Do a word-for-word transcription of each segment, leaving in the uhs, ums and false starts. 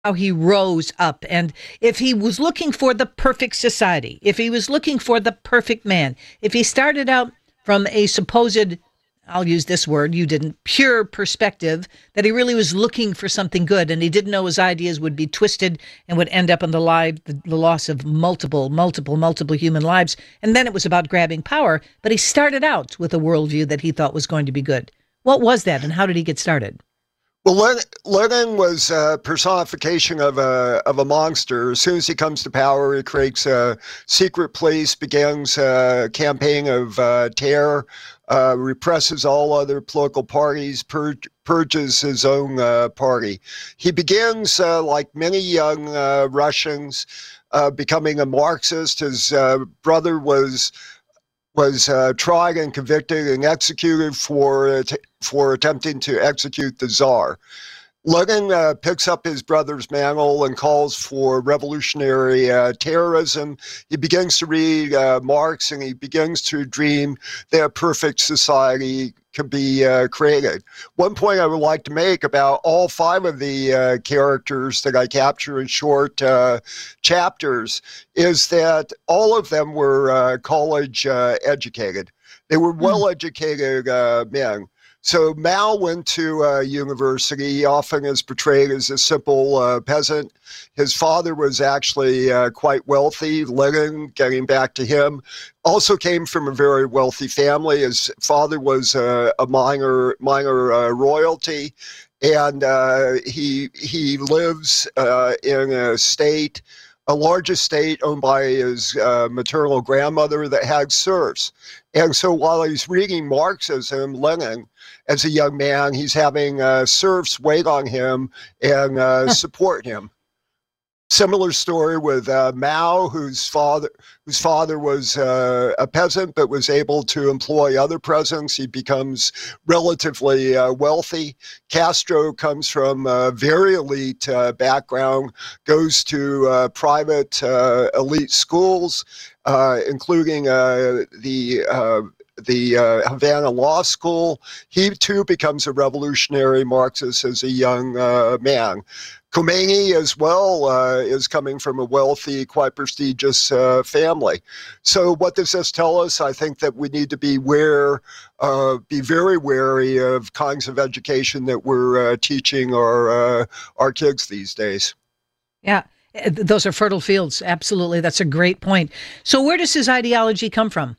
how he rose up. And if he was looking for the perfect society, if he was looking for the perfect man, if he started out from a supposed, I'll use this word, you didn't, pure perspective, that he really was looking for something good and he didn't know his ideas would be twisted and would end up in the life, the, the loss of multiple, multiple, multiple human lives. And then it was about grabbing power. But he started out with a worldview that he thought was going to be good. What was that and how did he get started? Well, Len Lenin was a personification of a of a monster. As soon as he comes to power, he creates a secret police, begins a campaign of uh, terror, uh, represses all other political parties, pur purges his own uh, party. He begins, uh, like many young uh, Russians, uh, becoming a Marxist. His uh, brother was was uh, tried and convicted and executed for uh, for attempting to execute the Tsar. Lenin uh, picks up his brother's mantle and calls for revolutionary uh, terrorism. He begins to read uh, Marx and he begins to dream that a perfect society can be uh, created. One point I would like to make about all five of the uh, characters that I capture in short uh, chapters is that all of them were uh, college uh, educated. They were well-educated uh, men. So Mao went to uh, university. He often is portrayed as a simple uh, peasant. His father was actually uh, quite wealthy. Lenin, getting back to him, also came from a very wealthy family. His father was uh, a minor minor uh, royalty, and uh, he he lives uh, in a state, a large estate owned by his uh, maternal grandmother that had serfs. And so while he's reading Marxism, Lenin, as a young man, he's having uh, serfs wait on him and uh, support him. Similar story with uh, Mao, whose father, whose father was uh, a peasant but was able to employ other peasants. He becomes relatively uh, wealthy. Castro comes from a very elite uh, background, goes to uh, private uh, elite schools, uh, including uh, the uh, the uh, Havana Law School. He too becomes a revolutionary Marxist as a young uh, man. Khomeini as well uh, is coming from a wealthy, quite prestigious uh, family. So what does this tell us? I think that we need to be aware, uh, be very wary of kinds of education that we're uh, teaching our, uh, our kids these days. Yeah, those are fertile fields. Absolutely. That's a great point. So where does his ideology come from?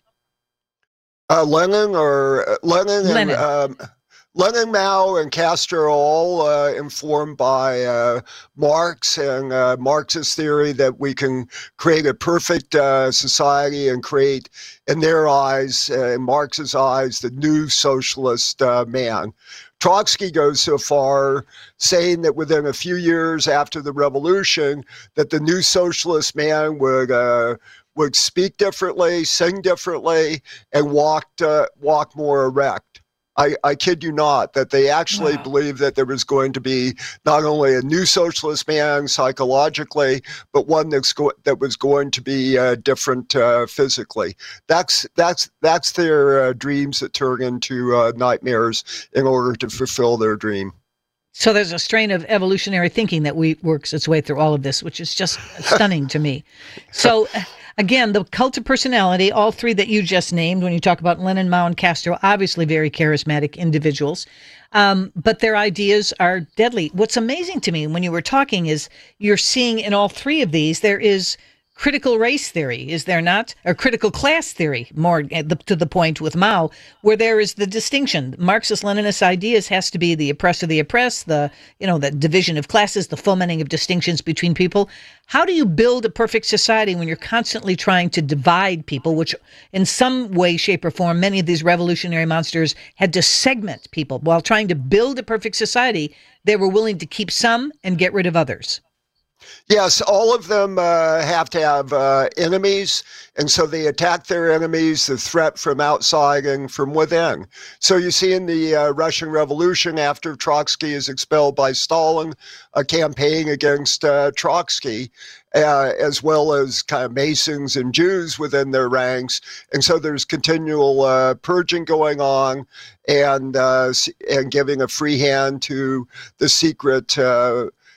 Uh, Lenin or uh, Lenin and Lenin. um, Lenin, Mao, and Castro are all uh, informed by uh, Marx and uh, Marxist theory that we can create a perfect uh, society and create, in their eyes, uh, in Marx's eyes, the new socialist uh, man. Trotsky goes so far saying that within a few years after the revolution, that the new socialist man would uh, would speak differently, sing differently, and walk uh, walk more erect. I, I kid you not, that they actually Wow. believed that there was going to be not only a new socialist man psychologically, but one that's go that was going to be uh, different uh, physically. That's that's that's their uh, dreams that turn into uh, nightmares in order to fulfill their dream. So there's a strain of evolutionary thinking that we works its way through all of this, which is just stunning to me. So again, the cult of personality, all three that you just named, when you talk about Lenin, Mao, and Castro, obviously very charismatic individuals, um, but their ideas are deadly. What's amazing to me when you were talking is you're seeing in all three of these, there is critical race theory, is there not? Or critical class theory, more to the point with Mao, where there is the distinction. Marxist-Leninist ideas has to be the oppressor, the oppressed, the, you know, the division of classes, the fomenting of distinctions between people. How do you build a perfect society when you're constantly trying to divide people, which in some way, shape, or form, many of these revolutionary monsters had to segment people. While trying to build a perfect society, they were willing to keep some and get rid of others. Yes, all of them uh, have to have uh, enemies, and so they attack their enemies, the threat from outside and from within. So you see in the uh, Russian Revolution, after Trotsky is expelled by Stalin, a campaign against uh, Trotsky, uh, as well as kind of Masons and Jews within their ranks. And so there's continual uh, purging going on, and, uh, and giving a free hand to the secret uh,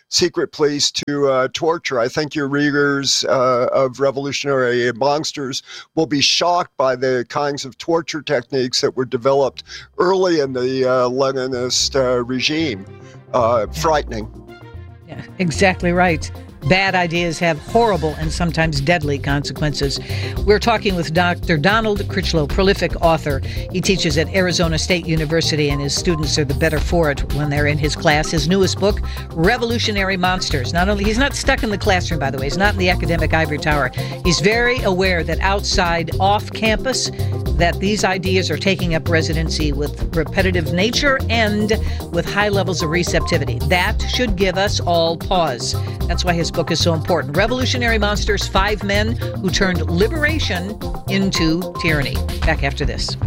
secret police to uh, torture. I think your readers uh, of Revolutionary Monsters will be shocked by the kinds of torture techniques that were developed early in the uh, Leninist uh, regime. Uh, frightening. Yeah, exactly right. Bad ideas have horrible and sometimes deadly consequences. We're talking with Doctor Donald Critchlow, prolific author. He teaches at Arizona State University, and his students are the better for it when they're in his class. His newest book, Revolutionary Monsters. Not only, he's not stuck in the classroom, by the way. He's not in the academic ivory tower. He's very aware that outside, off campus, that these ideas are taking up residency with repetitive nature and with high levels of receptivity. That should give us all pause. That's why his book is so important. Revolutionary Monsters, Five Men Who Turned Liberation into Tyranny. Back after this.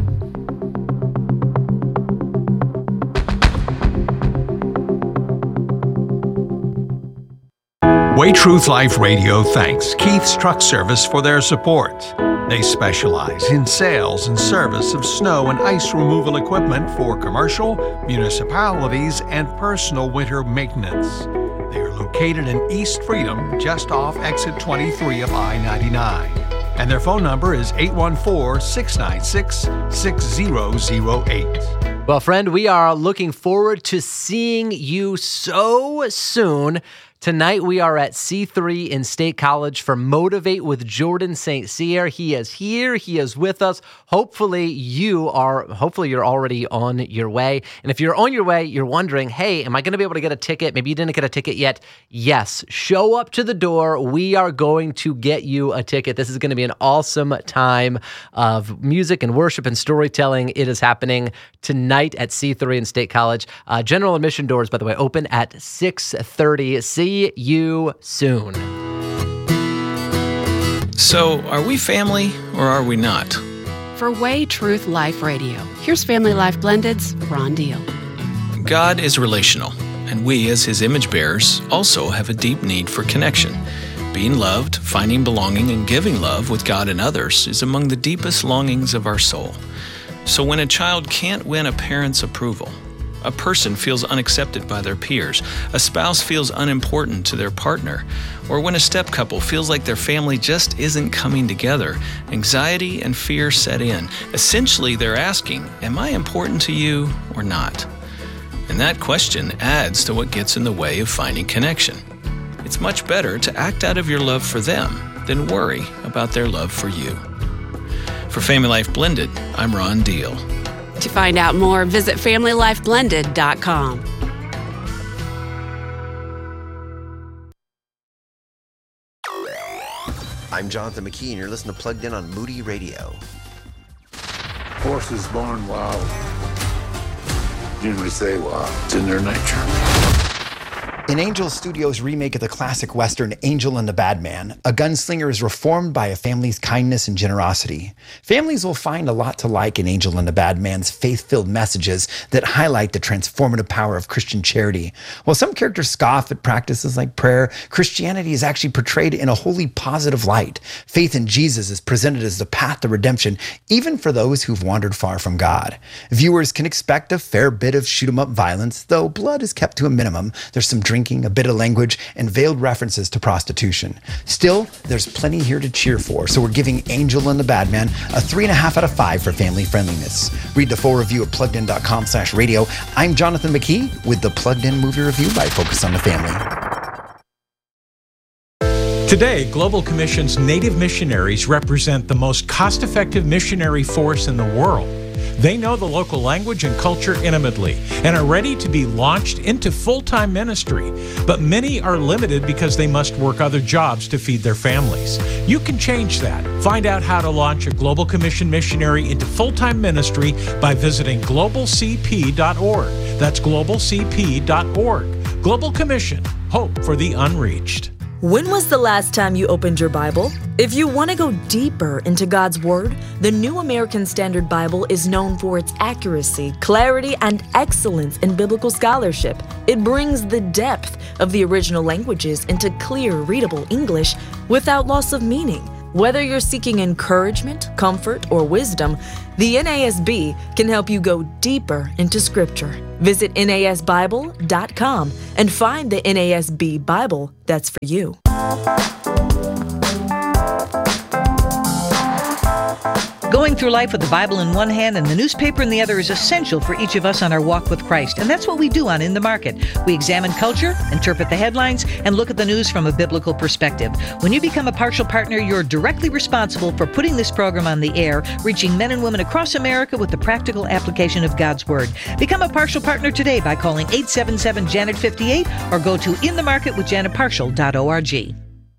Way Truth Life Radio thanks Keith's Truck Service for their support. They specialize in sales and service of snow and ice removal equipment for commercial, municipalities, and personal winter maintenance. They are located in East Freedom, just off exit twenty-three of I ninety-nine. And their phone number is eight one four, six nine six, six zero zero eight. Well, friend, we are looking forward to seeing you so soon. Tonight we are at C three in State College for Motivate with Jordan Saint Cyr. He is here. He is with us. Hopefully you are, hopefully you're already on your way. And if you're on your way, you're wondering, hey, am I going to be able to get a ticket? Maybe you didn't get a ticket yet. Yes, show up to the door. We are going to get you a ticket. This is going to be an awesome time of music and worship and storytelling. It is happening tonight at C three in State College. Uh, general admission doors, by the way, open at six thirty. See you soon. So, are we family or are we not? For Way Truth Life Radio, here's Family Life Blended's Ron Deal. God is relational, and we, as His image bearers, also have a deep need for connection. Being loved, finding belonging, and giving love with God and others is among the deepest longings of our soul. So when a child can't win a parent's approval, a person feels unaccepted by their peers, a spouse feels unimportant to their partner, or when a step couple feels like their family just isn't coming together, anxiety and fear set in. Essentially, they're asking, am I important to you or not? And that question adds to what gets in the way of finding connection. It's much better to act out of your love for them than worry about their love for you. For Family Life Blended, I'm Ron Deal. To find out more, visit family life blended dot com. I'm Jonathan McKee, and you're listening to Plugged In on Moody Radio. Horses born wild generally stay wild. It's in their nature. In Angel Studios' remake of the classic Western Angel and the Bad Man, a gunslinger is reformed by a family's kindness and generosity. Families will find a lot to like in Angel and the Bad Man's faith-filled messages that highlight the transformative power of Christian charity. While some characters scoff at practices like prayer, Christianity is actually portrayed in a wholly positive light. Faith in Jesus is presented as the path to redemption, even for those who've wandered far from God. Viewers can expect a fair bit of shoot-'em-up violence, though blood is kept to a minimum. There's some drinking, a bit of language, and veiled references to prostitution. Still, there's plenty here to cheer for, so we're giving Angel and the Bad Man a three and a half out of five for family friendliness. Read the full review at plugged in dot com slash radio. I'm Jonathan McKee with the Plugged In Movie Review by Focus on the Family. Today, Global Commission's Native missionaries represent the most cost-effective missionary force in the world. They know the local language and culture intimately and are ready to be launched into full-time ministry. But many are limited because they must work other jobs to feed their families. You can change that. Find out how to launch a Global Commission missionary into full-time ministry by visiting global c p dot org. That's global c p dot org. Global Commission, hope for the unreached. When was the last time you opened your Bible? If you want to go deeper into God's Word, the New American Standard Bible is known for its accuracy, clarity, and excellence in biblical scholarship. It brings the depth of the original languages into clear, readable English without loss of meaning. Whether you're seeking encouragement, comfort, or wisdom, The N A S B can help you go deeper into Scripture. Visit N A S Bible dot com and find the N A S B Bible that's for you. Going through life with the Bible in one hand and the newspaper in the other is essential for each of us on our walk with Christ. And that's what we do on In the Market. We examine culture, interpret the headlines, and look at the news from a biblical perspective. When you become a partial partner, you're directly responsible for putting this program on the air, reaching men and women across America with the practical application of God's Word. Become a partial partner today by calling eight seven seven, Janet fifty-eight or go to in the market with janet partial dot org.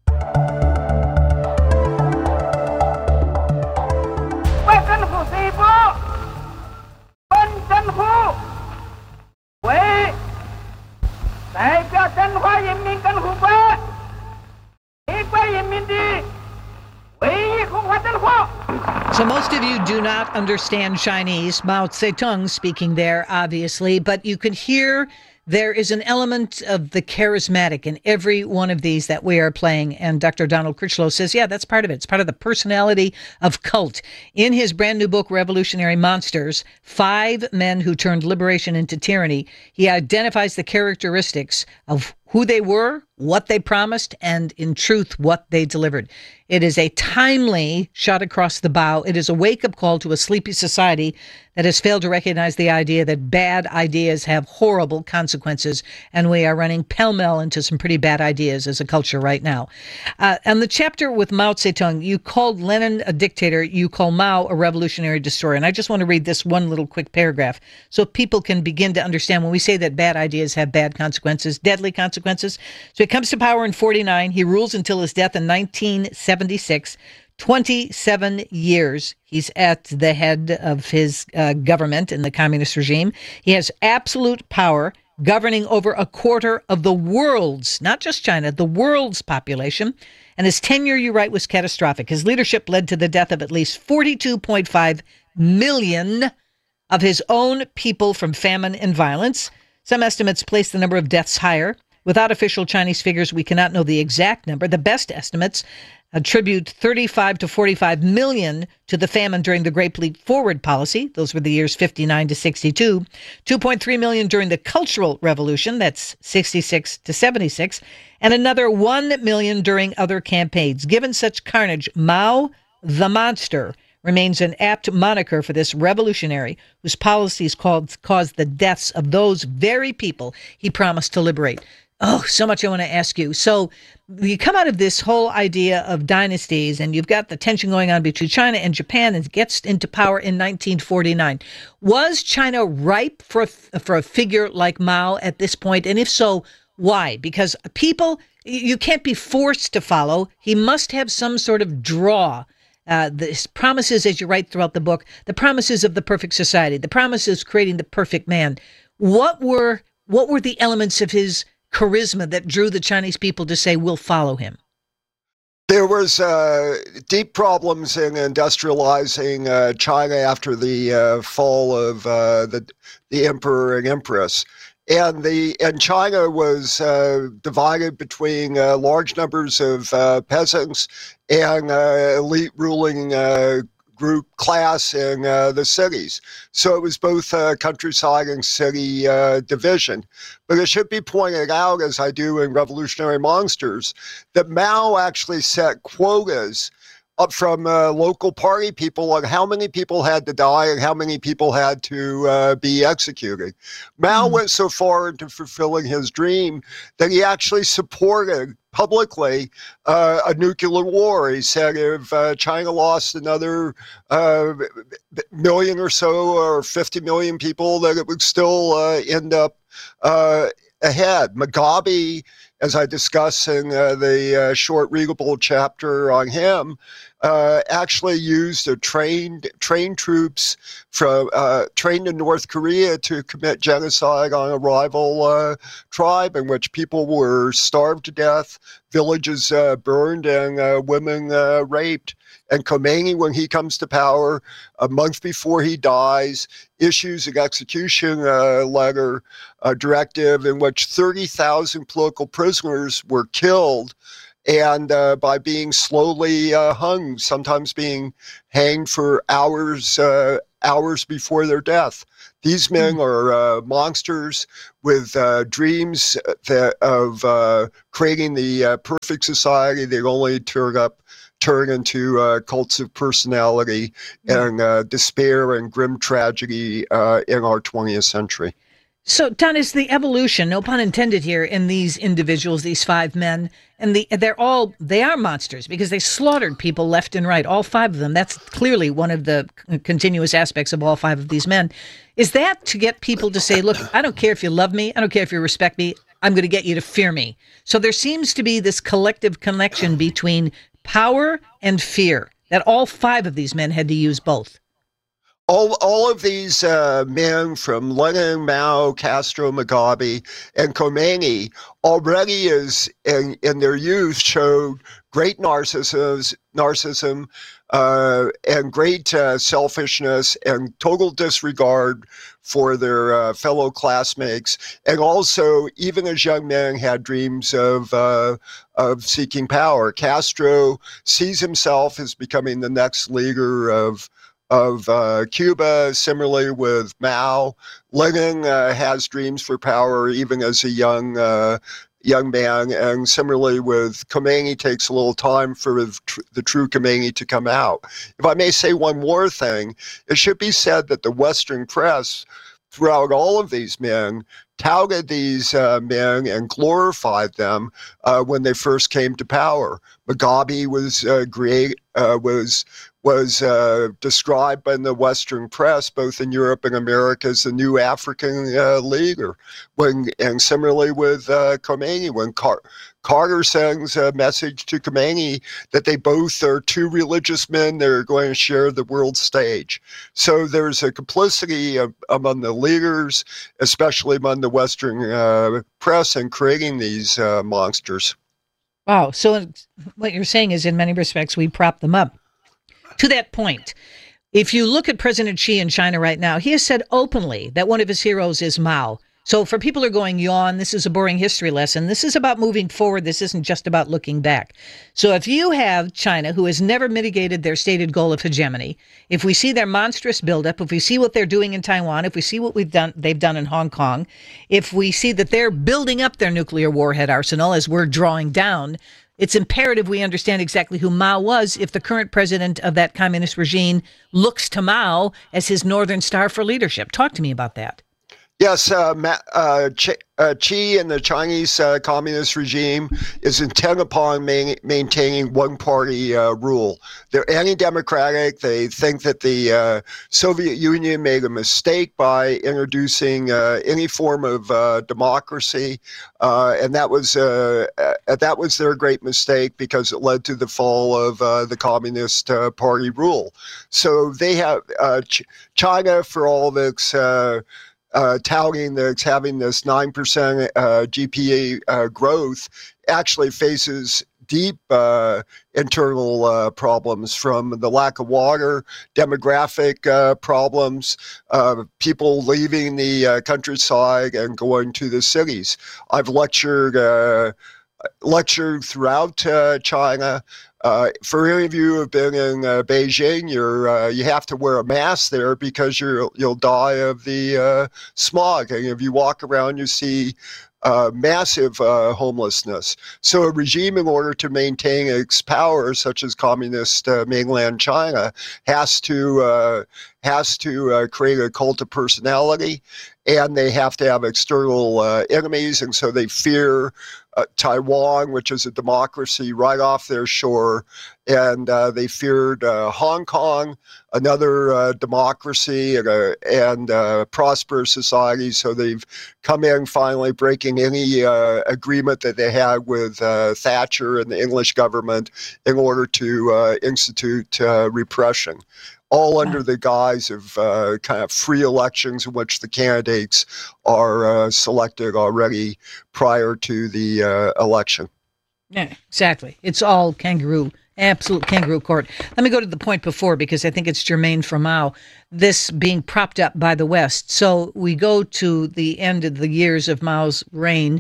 So most of you do not understand Chinese, Mao Zedong speaking there, obviously, but you can hear there is an element of the charismatic in every one of these that we are playing. And Doctor Donald Critchlow says, yeah, that's part of it. It's part of the personality of cult. In his brand new book, Revolutionary Monsters, Five Men Who Turned Liberation into Tyranny, he identifies the characteristics of who they were, what they promised, and in truth, what they delivered. It is a timely shot across the bow. It is a wake-up call to a sleepy society that has failed to recognize the idea that bad ideas have horrible consequences, and we are running pell-mell into some pretty bad ideas as a culture right now. Uh, and the chapter with Mao Zedong, you called Lenin a dictator, you call Mao a revolutionary destroyer. And I just want to read this one little quick paragraph so people can begin to understand when we say that bad ideas have bad consequences, deadly consequences. So he comes to power in forty-nine. He rules until his death in nineteen seventy-six. twenty-seven years he's at the head of his uh, government in the communist regime. He has absolute power, governing over a quarter of the world's, not just China, the world's population. And his tenure, you write, was catastrophic. His leadership led to the death of at least forty-two point five million of his own people from famine and violence. Some estimates place the number of deaths higher. Without official Chinese figures, we cannot know the exact number. The best estimates attribute thirty-five to forty-five million to the famine during the Great Leap Forward policy. Those were the years fifty-nine to sixty-two. two point three million during the Cultural Revolution. That's sixty-six to seventy-six. And another one million during other campaigns. Given such carnage, Mao the Monster remains an apt moniker for this revolutionary whose policies called, caused the deaths of those very people he promised to liberate. Oh, so much I want to ask you. So you come out of this whole idea of dynasties, and you've got the tension going on between China and Japan, and gets into power in nineteen forty-nine. Was China ripe for, for a figure like Mao at this point? And if so, why? Because people, you can't be forced to follow. He must have some sort of draw. Uh, the promises, as you write throughout the book, the promises of the perfect society, the promises creating the perfect man. What were what were the elements of his charisma that drew the Chinese people to say, we'll follow him? There was uh, deep problems in industrializing uh, China after the uh, fall of uh, the the emperor and empress. And the and China was uh, divided between uh, large numbers of uh, peasants and uh, elite ruling uh, group class in uh, the cities. So it was both uh, countryside and city uh, division. But it should be pointed out, as I do in Revolutionary Monsters, that Mao actually set quotas up from uh, local party people on how many people had to die and how many people had to uh, be executed. Mao mm. went so far into fulfilling his dream that he actually supported publicly uh, a nuclear war. He said if uh, China lost another uh, million or so, or fifty million people, that it would still uh, end up uh, ahead. Mugabe, as I discuss in uh, the uh, short readable chapter on him, uh, actually used a trained trained troops from uh, trained in North Korea to commit genocide on a rival uh, tribe, in which people were starved to death, villages uh, burned, and uh, women uh, raped. And Khomeini, when he comes to power, a month before he dies, issues an execution uh, letter, a directive in which thirty thousand political prisoners were killed, and uh, by being slowly uh, hung, sometimes being hanged for hours uh, hours before their death. These men mm. are uh, monsters with uh, dreams that, of uh, creating the uh, perfect society. They only turn up, turn into uh, cults of personality mm. and uh, despair and grim tragedy uh, in our twentieth century. So, Don, is the evolution, no pun intended here, in these individuals, these five men, and the they're all, they are monsters because they slaughtered people left and right, all five of them. That's clearly one of the continuous aspects of all five of these men. Is that to get people to say, look, I don't care if you love me, I don't care if you respect me, I'm going to get you to fear me. So there seems to be this collective connection between power and fear, that all five of these men had to use both. All, all of these uh, men from Lenin, Mao, Castro, Mugabe, and Khomeini already is in, in their youth showed great narcissism, narcissism uh, and great uh, selfishness and total disregard for their uh, fellow classmates. And also, even as young men, had dreams of uh, of seeking power. Castro sees himself as becoming the next leader of of uh, Cuba. Similarly with Mao, Lenin uh, has dreams for power even as a young uh, young man, and similarly with Khomeini, takes a little time for the, tr- the true Khomeini to come out. If I may say one more thing, it should be said that the Western press, throughout all of these men, touted these uh, men and glorified them uh, when they first came to power. Mugabe was uh, great, uh, was was uh, described in the Western press, both in Europe and America, as the new African uh, leader. When, and similarly with uh, Khomeini, when Car- Carter sends a message to Khomeini that they both are two religious men that are going to share the world stage. So there's a complicity of, among the leaders, especially among the Western uh, press, in creating these uh, monsters. Wow. So what you're saying is, in many respects, we prop them up. To that point, if you look at President Xi in China right now, he has said openly that one of his heroes is Mao. So for people who are going, yawn, this is a boring history lesson. This is about moving forward. This isn't just about looking back. So if you have China, who has never mitigated their stated goal of hegemony, if we see their monstrous buildup, if we see what they're doing in Taiwan, if we see what we've done, they've done in Hong Kong, if we see that they're building up their nuclear warhead arsenal as we're drawing down, it's imperative we understand exactly who Mao was if the current president of that communist regime looks to Mao as his northern star for leadership. Talk to me about that. Yes, uh, uh, Ch- uh, Xi and the Chinese uh, communist regime is intent upon ma- maintaining one-party uh, rule. They're anti-democratic. They think that the uh, Soviet Union made a mistake by introducing uh, any form of uh, democracy, uh, and that was uh, uh, that was their great mistake because it led to the fall of uh, the Communist uh, Party rule. So they have uh, Ch- China, for all of its uh, Uh, touting that's having this nine percent uh, G P A uh, growth, actually faces deep uh, internal uh, problems, from the lack of water, demographic uh, problems, uh, people leaving the uh, countryside and going to the cities. I've lectured uh, lectured throughout uh, China. Uh, for any of you who have been in uh, Beijing, you're uh, you have to wear a mask there because you're you'll die of the uh, smog. And if you walk around, you see uh, massive uh, homelessness. So a regime, in order to maintain its power, such as communist uh, mainland China, has to uh, has to uh, create a cult of personality, and they have to have external uh, enemies, and so they fear Uh, Taiwan, which is a democracy right off their shore, and uh, they feared uh, Hong Kong, another uh, democracy and a and, uh, prosperous society. So they've come in finally breaking any uh, agreement that they had with uh, Thatcher and the English government in order to uh, institute uh, repression, all under the guise of uh, kind of free elections in which the candidates are uh, selected already prior to the uh, election. Yeah, exactly. It's all kangaroo, absolute kangaroo court. Let me go to the point before, because I think it's germane for Mao, this being propped up by the West. So we go to the end of the years of Mao's reign,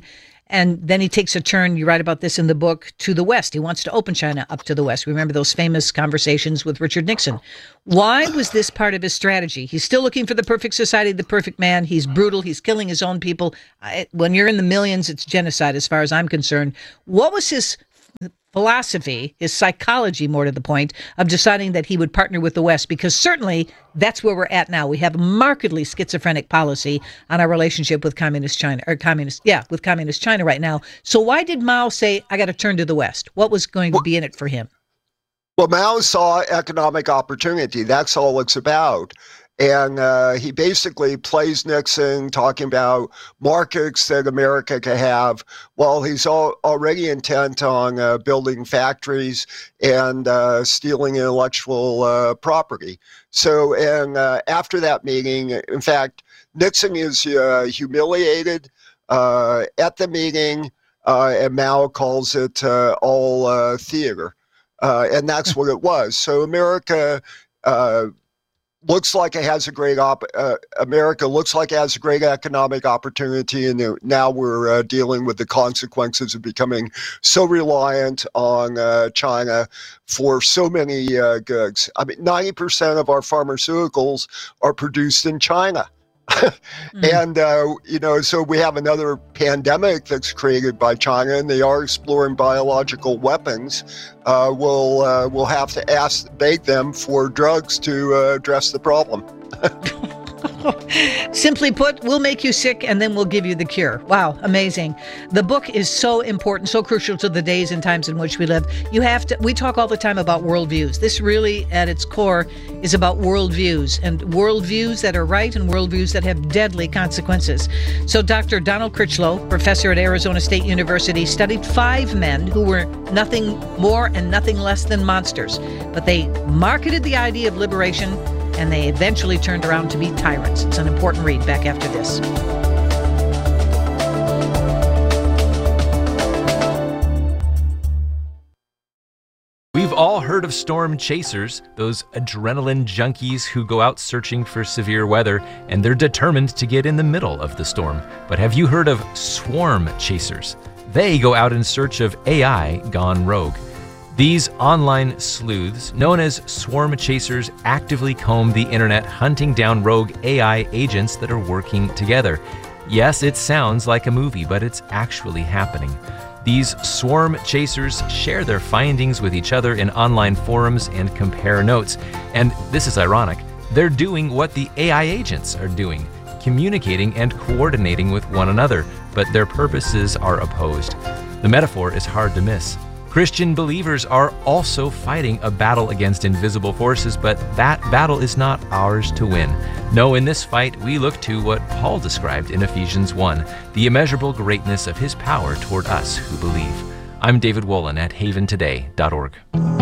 And then he takes a turn, you write about this in the book, to the West. He wants to open China up to the West. Remember those famous conversations with Richard Nixon. Why was this part of his strategy? He's still looking for the perfect society, the perfect man. He's brutal. He's killing his own people. I, when you're in the millions, it's genocide as far as I'm concerned. What was his philosophy, his psychology, more to the point, of deciding that he would partner with the West? Because certainly that's where we're at now. We have a markedly schizophrenic policy on our relationship with communist China, or communist, yeah, with communist China right now. So why did Mao say, I got to turn to the West? What was going to be in it for him? Well, Mao saw economic opportunity. That's all it's about. And uh, he basically plays Nixon, talking about markets that America could have, while he's all, already intent on uh, building factories and uh, stealing intellectual uh, property. So, and uh, after that meeting, in fact, Nixon is uh, humiliated uh, at the meeting, uh, and Mao calls it uh, all uh, theater. Uh, and that's what it was. So America uh, looks like it has a great op. Uh, America looks like it has a great economic opportunity, and now we're uh, dealing with the consequences of becoming so reliant on uh, China for so many uh, goods. I mean, ninety percent of our pharmaceuticals are produced in China. mm-hmm. And, uh, you know, so we have another pandemic that's created by China, and they are exploring biological weapons. Uh, we'll, uh, we'll have to ask, beg them for drugs to uh, address the problem. Simply put, we'll make you sick and then we'll give you the cure. Wow, amazing. The book is so important, so crucial to the days and times in which we live. You have to, we talk all the time about worldviews. This really, at its core, is about worldviews, and worldviews that are right and worldviews that have deadly consequences. So Doctor Donald Critchlow, professor at Arizona State University, studied five men who were nothing more and nothing less than monsters. But they marketed the idea of liberation, and they eventually turned around to be tyrants. It's an important read. Back after this. We've all heard of storm chasers, those adrenaline junkies who go out searching for severe weather, and they're determined to get in the middle of the storm. But have you heard of swarm chasers? They go out in search of A I gone rogue. These online sleuths, known as swarm chasers, actively comb the internet, hunting down rogue A I agents that are working together. Yes, it sounds like a movie, but it's actually happening. These swarm chasers share their findings with each other in online forums and compare notes. And this is ironic. They're doing what the A I agents are doing, communicating and coordinating with one another, but their purposes are opposed. The metaphor is hard to miss. Christian believers are also fighting a battle against invisible forces, but that battle is not ours to win. No, in this fight, we look to what Paul described in Ephesians one, the immeasurable greatness of his power toward us who believe. I'm David Wolin at haven today dot org.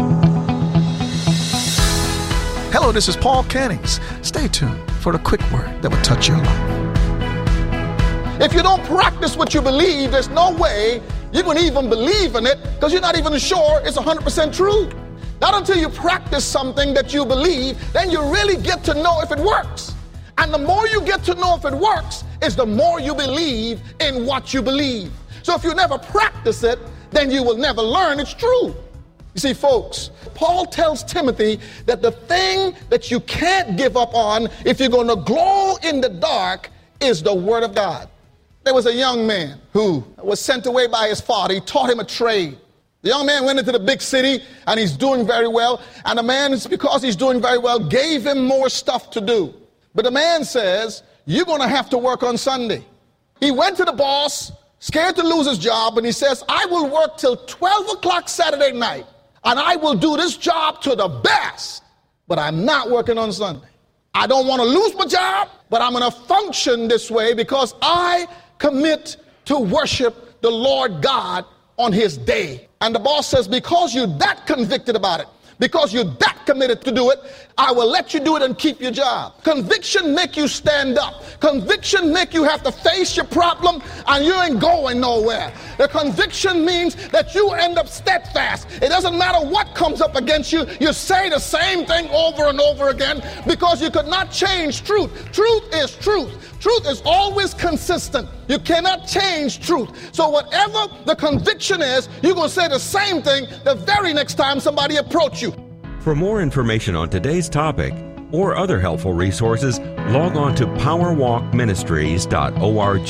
Hello, this is Paul Cannings. Stay tuned for the quick word that will touch your life. If you don't practice what you believe, there's no way you can even believe in it, because you're not even sure it's one hundred percent true. Not until you practice something that you believe, then you really get to know if it works. And the more you get to know if it works, is the more you believe in what you believe. So if you never practice it, then you will never learn it's true. You see, folks, Paul tells Timothy that the thing that you can't give up on if you're going to glow in the dark is the Word of God. There was a young man who was sent away by his father. He taught him a trade. The young man went into the big city, and he's doing very well. And the man, because he's doing very well, gave him more stuff to do. But the man says, you're going to have to work on Sunday. He went to the boss, scared to lose his job, and he says, I will work till twelve o'clock Saturday night, and I will do this job to the best, but I'm not working on Sunday. I don't want to lose my job, but I'm going to function this way because I commit to worship the Lord God on his day. And the boss says, because you're that convicted about it, because you're that committed to do it, I will let you do it and keep your job. Conviction make you stand up. Conviction make you have to face your problem, and you ain't going nowhere. The conviction means that you end up steadfast. It doesn't matter what comes up against you. You say the same thing over and over again because you could not change truth. Truth is truth. Truth is always consistent. You cannot change truth. So whatever the conviction is, you're going to say the same thing the very next time somebody approaches you. For more information on today's topic or other helpful resources, log on to power walk ministries dot org.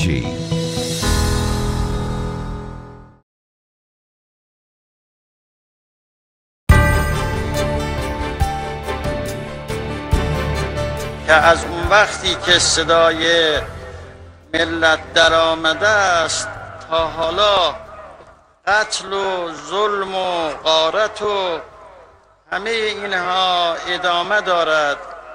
که از اون وقتی که صدای ملت در آمده است تا حالا قتل و ظلم و غارت و همه اینها ادامه دارد.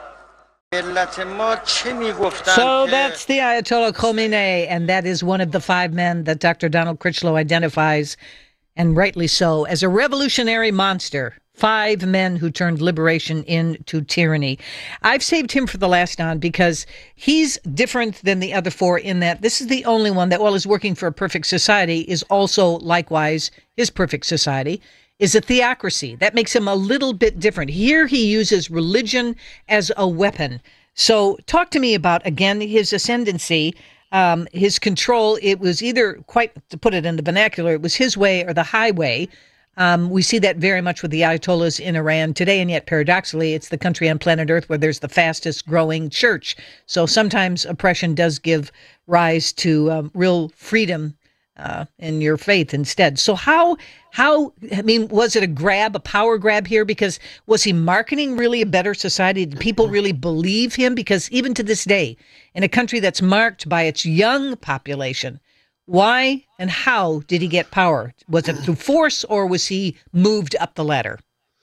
ملت ما چه میگفتن؟ So that's the Ayatollah Khomeini, and that is one of the five men that Doctor Donald Critchlow identifies, and rightly so, as a revolutionary monster. Five men who turned liberation into tyranny. I've saved him for the last on because he's different than the other four in that this is the only one that, while is working for a perfect society, is also likewise his perfect society, is a theocracy. That makes him a little bit different. Here he uses religion as a weapon. So talk to me about, again, his ascendancy, um, his control. It was either, quite to put it in the vernacular, it was his way or the highway. Um, we see that very much with the Ayatollahs in Iran today, and yet paradoxically, it's the country on planet Earth where there's the fastest growing church. So sometimes oppression does give rise to um, real freedom uh, in your faith instead. So how, how, I mean, was it a grab, a power grab here? Because was he marketing really a better society? Did people really believe him? Because even to this day, in a country that's marked by its young population, why and how did he get power? Was it through force or was he moved up the ladder?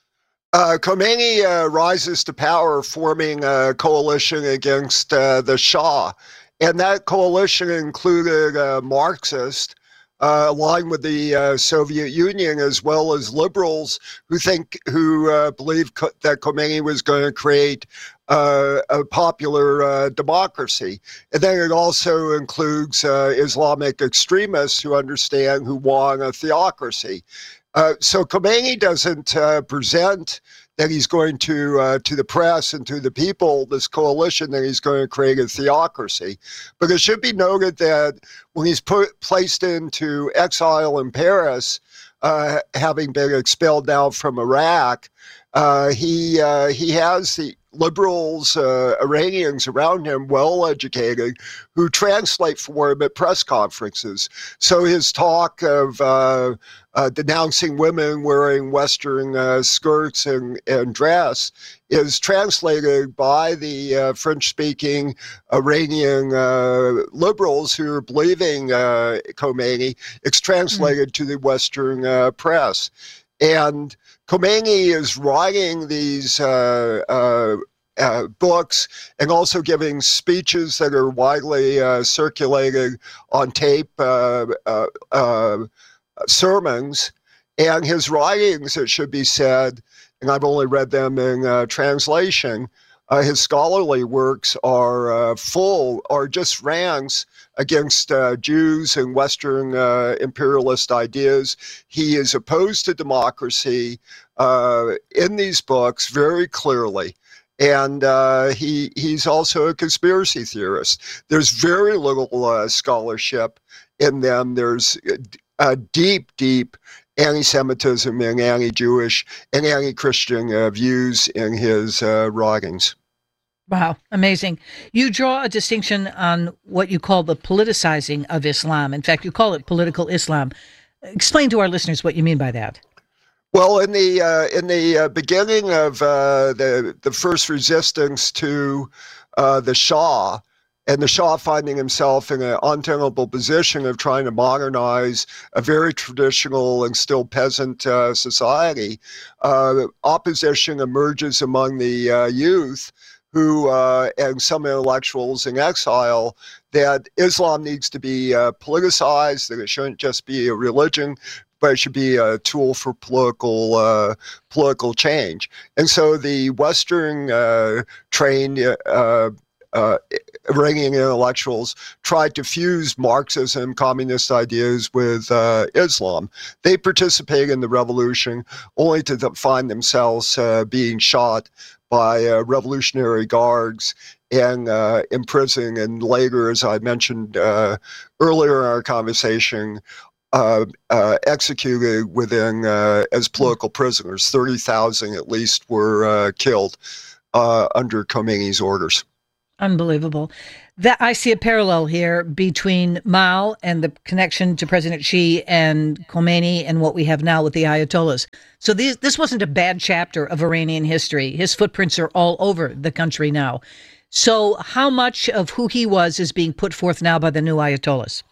Uh, Khomeini uh, rises to power forming a coalition against uh, the Shah. And that coalition included uh, Marxists, uh, aligned with the uh, Soviet Union, as well as liberals who think, who uh, believe co- that Khomeini was going to create Uh, a popular uh, democracy. And then it also includes uh, Islamic extremists who understand, who want a theocracy. Uh, so Khomeini doesn't uh, present that he's going to, uh, to the press and to the people, this coalition, that he's going to create a theocracy. But it should be noted that when he's put, placed into exile in Paris, uh, having been expelled now from Iraq, uh, he, uh, he has the liberals, uh, Iranians around him, well-educated, who translate for him at press conferences. So his talk of uh, uh, denouncing women wearing Western uh, skirts and, and dress is translated by the uh, French-speaking Iranian uh, liberals who are believing uh, Khomeini. It's translated mm-hmm. to the Western uh, press. And Khomeini is writing these uh, uh, uh, books and also giving speeches that are widely uh, circulated on tape, uh, uh, uh, sermons. And his writings, it should be said, and I've only read them in uh, translation, uh, his scholarly works are uh, full, are just rants against uh, Jews and Western uh, imperialist ideas. He is opposed to democracy uh, in these books very clearly. And uh, he he's also a conspiracy theorist. There's very little uh, scholarship in them. There's a deep, deep anti-Semitism and anti-Jewish and anti-Christian uh, views in his uh, writings. Wow, amazing. You draw a distinction on what you call the politicizing of Islam. In fact, you call it political Islam. Explain to our listeners what you mean by that. Well, in the uh, in the uh, beginning of uh, the the first resistance to uh, the Shah, and the Shah finding himself in an untenable position of trying to modernize a very traditional and still peasant uh, society, uh, opposition emerges among the uh, youth, who uh, and some intellectuals in exile, that Islam needs to be uh, politicized, that it shouldn't just be a religion, but it should be a tool for political uh, political change. And so the Western uh, trained uh, uh, Iranian intellectuals tried to fuse Marxism, communist ideas with uh, Islam. They participated in the revolution only to find themselves uh, being shot by uh, revolutionary guards and uh, imprisoning, and later, as I mentioned uh, earlier in our conversation, uh, uh, executed within uh, as political prisoners. thirty thousand at least were uh, killed uh, under Khomeini's orders. Unbelievable. That I see a parallel here between Mao and the connection to President Xi and Khomeini and what we have now with the Ayatollahs. So these, this wasn't a bad chapter of Iranian history. His footprints are all over the country now. So how much of who he was is being put forth now by the new Ayatollahs?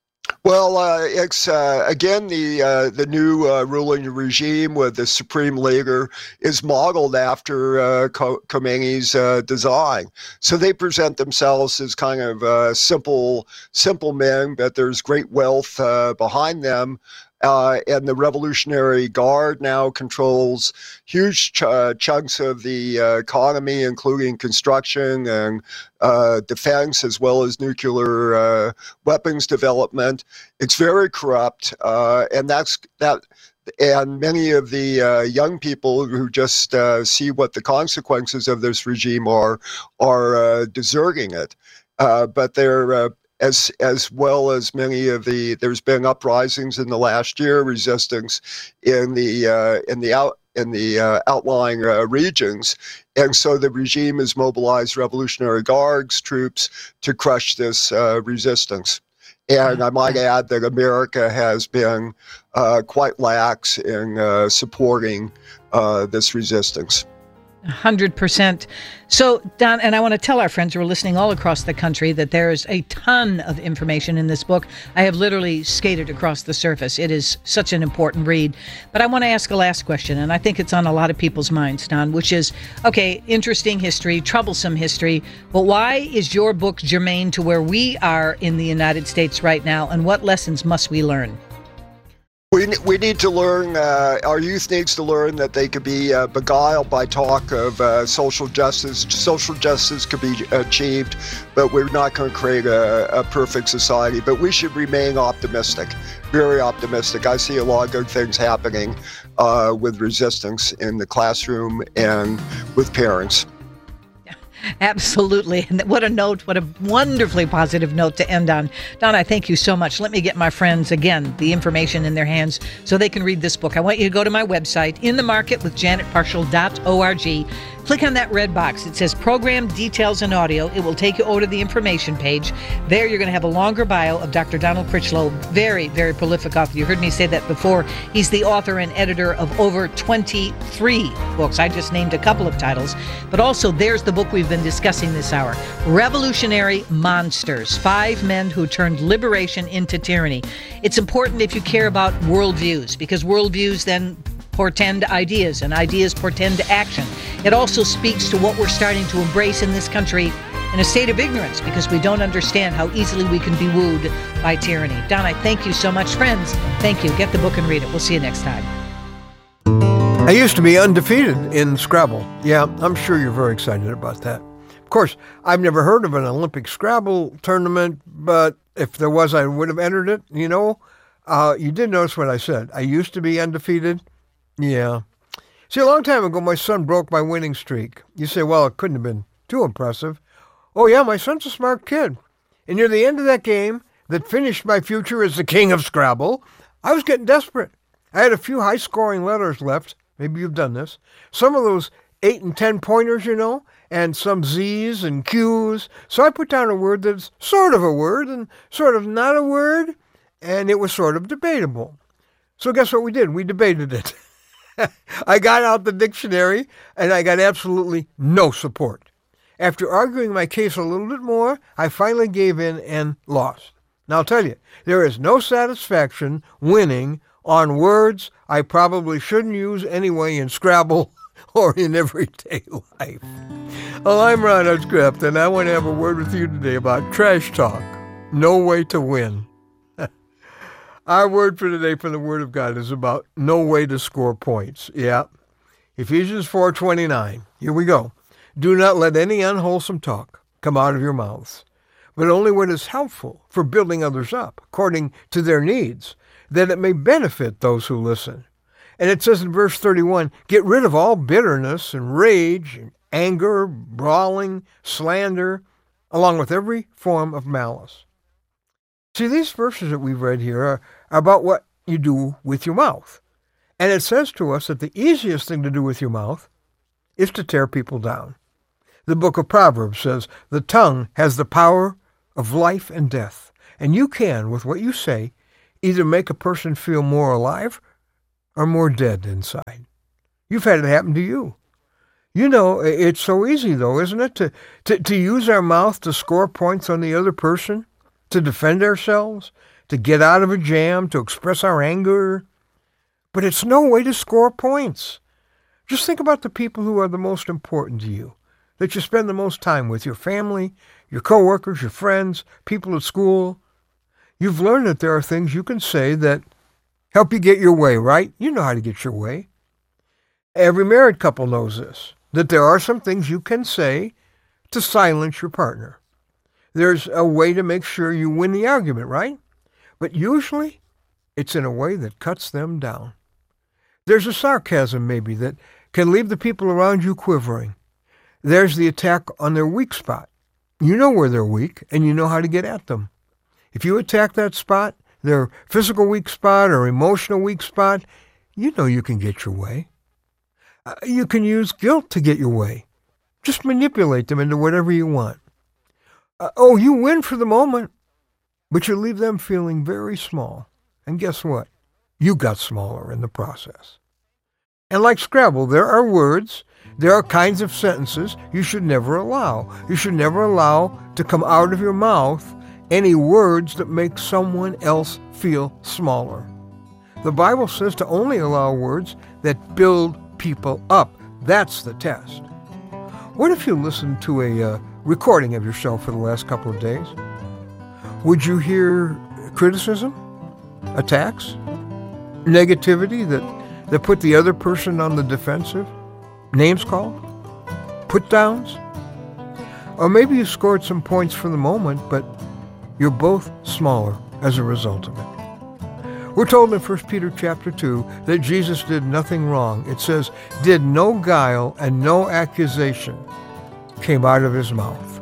Well, uh, it's uh, again the uh, the new uh, ruling regime with the supreme leader is modeled after uh, Khomeini's uh, design. So they present themselves as kind of uh, simple simple men, but there's great wealth uh, behind them. Uh, and the Revolutionary Guard now controls huge ch- uh, chunks of the uh, economy, including construction and uh, defense, as well as nuclear uh, weapons development. It's very corrupt, uh, and that's that. And many of the uh, young people who just uh, see what the consequences of this regime are are uh, deserting it, uh, but they're uh, As as well as many of the, there's been uprisings in the last year, resistance in the uh, in the out in the uh, outlying uh, regions, and so the regime has mobilized Revolutionary Guards troops to crush this uh, resistance. And I might add that America has been uh, quite lax in uh, supporting uh, this resistance. one hundred percent. So, Don, and I want to tell our friends who are listening all across the country that there's a ton of information in this book. I have literally skated across the surface. It is such an important read. But I want to ask a last question, and I think it's on a lot of people's minds, Don, which is, okay, interesting history, troublesome history, but why is your book germane to where we are in the United States right now, and what lessons must we learn? We, we need to learn, uh, our youth needs to learn that they could be uh, beguiled by talk of uh, social justice. Social justice could be achieved, but we're not going to create a, a perfect society. But we should remain optimistic, very optimistic. I see a lot of good things happening uh, with resistance in the classroom and with parents. Absolutely. And what a note, what a wonderfully positive note to end on. Don, I thank you so much. Let me get my friends, again, the information in their hands so they can read this book. I want you to go to my website, in the market with janet parshall dot org. Click on that red box. It says Program Details and Audio. It will take you over to the information page. There you're going to have a longer bio of Doctor Donald Critchlow, very, very prolific author. You heard me say that before. He's the author and editor of over twenty-three books. I just named a couple of titles. But also, there's the book we've been discussing this hour, Revolutionary Monsters, Five Men Who Turned Liberation into Tyranny. It's important if you care about worldviews, because worldviews then portend ideas, and ideas portend action. It also speaks to what we're starting to embrace in this country in a state of ignorance, because we don't understand how easily we can be wooed by tyranny. Don, I thank you so much. Friends, thank you. Get the book and read it. We'll see you next time. I used to be undefeated in Scrabble. Yeah, I'm sure you're very excited about that. Of course, I've never heard of an Olympic Scrabble tournament, but if there was, I would have entered it. You know, uh, you did notice what I said. I used to be undefeated. Yeah. See, a long time ago, my son broke my winning streak. You say, well, it couldn't have been too impressive. Oh, yeah, my son's a smart kid. And near the end of that game that finished my future as the king of Scrabble, I was getting desperate. I had a few high-scoring letters left. Maybe you've done this. Some of those eight and ten pointers, you know, and some Z's and Q's. So I put down a word that's sort of a word and sort of not a word, and it was sort of debatable. So guess what we did? We debated it. I got out the dictionary, and I got absolutely no support. After arguing my case a little bit more, I finally gave in and lost. Now, I'll tell you, there is no satisfaction winning on words I probably shouldn't use anyway in Scrabble or in everyday life. Well, I'm Ron Hutchcraft, and I want to have a word with you today about trash talk. No way to win. Our word for today from the Word of God is about no way to score points. Yeah. Ephesians four twenty-nine. Here we go. Do not let any unwholesome talk come out of your mouths, but only what is helpful for building others up according to their needs, that it may benefit those who listen. And it says in verse thirty-one, get rid of all bitterness and rage and anger, brawling, slander, along with every form of malice. See, these verses that we've read here are about what you do with your mouth. And it says to us that the easiest thing to do with your mouth is to tear people down. The book of Proverbs says, the tongue has the power of life and death. And you can, with what you say, either make a person feel more alive or more dead inside. You've had it happen to you. You know, it's so easy, though, isn't it, to, to, to use our mouth to score points on the other person, to defend ourselves, to get out of a jam, to express our anger. But it's no way to score points. Just think about the people who are the most important to you, that you spend the most time with, your family, your coworkers, your friends, people at school. You've learned that there are things you can say that help you get your way, right? You know how to get your way. Every married couple knows this, that there are some things you can say to silence your partner. There's a way to make sure you win the argument, right? But usually, it's in a way that cuts them down. There's a sarcasm, maybe, that can leave the people around you quivering. There's the attack on their weak spot. You know where they're weak, and you know how to get at them. If you attack that spot, their physical weak spot or emotional weak spot, you know you can get your way. Uh, you can use guilt to get your way. Just manipulate them into whatever you want. Uh, oh, you win for the moment, but you leave them feeling very small. And guess what? You got smaller in the process. And like Scrabble, there are words, there are kinds of sentences you should never allow. You should never allow to come out of your mouth any words that make someone else feel smaller. The Bible says to only allow words that build people up. That's the test. What if you listened to a uh, recording of yourself for the last couple of days? Would you hear criticism, attacks, negativity that, that put the other person on the defensive, names called, put downs? Or maybe you scored some points for the moment, but you're both smaller as a result of it. We're told in First Peter chapter two that Jesus did nothing wrong. It says, did no guile and no accusation came out of his mouth.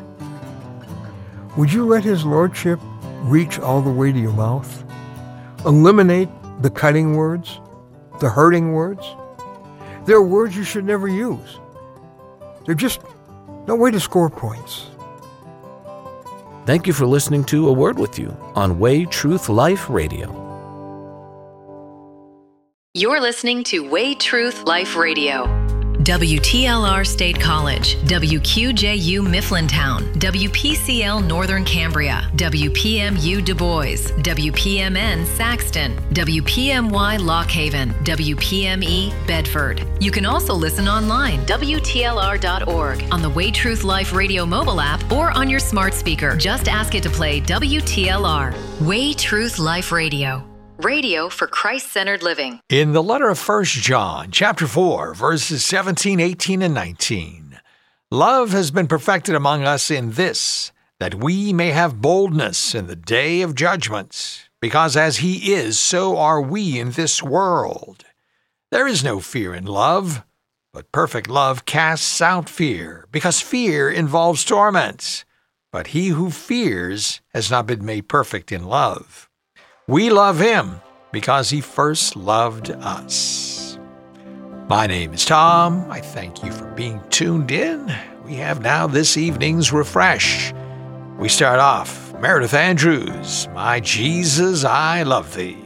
Would you let his lordship reach all the way to your mouth? Eliminate the cutting words, the hurting words. There are words you should never use. They're just no way to score points. Thank you for listening to A Word With You on Way Truth Life Radio. You're listening to Way Truth Life Radio. W T L R State College, W Q J U Mifflintown, W P C L Northern Cambria, W P M U Du Bois, W P M N Saxton, W P M Y Lock Haven, W P M E Bedford. You can also listen online, W T L R dot org, on the Way Truth Life Radio mobile app, or on your smart speaker. Just ask it to play W T L R. Way Truth Life Radio. Radio for Christ-centered living. In the letter of First John, chapter four, verses seventeen, eighteen, and nineteen, love has been perfected among us in this, that we may have boldness in the day of judgment, because as he is, so are we in this world. There is no fear in love, but perfect love casts out fear, because fear involves torment. But he who fears has not been made perfect in love. We love him because he first loved us. My name is Tom. I thank you for being tuned in. We have now this evening's Refresh. We start off Meredith Andrews, My Jesus, I Love Thee.